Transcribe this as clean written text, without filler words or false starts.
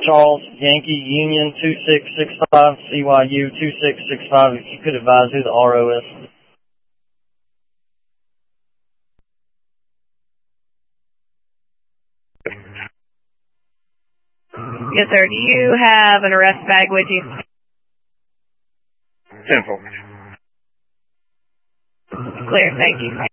Charles, Yankee, Union 2665, CYU 2665. If you could advise who the RO is. Yes, sir. Do you have an arrest bag with you? 10-4. Clear, thank you.